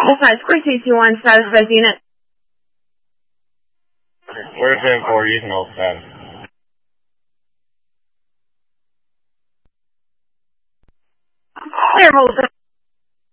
5, square 221, status of unit. Square 10-4, using all status. Clear, hold.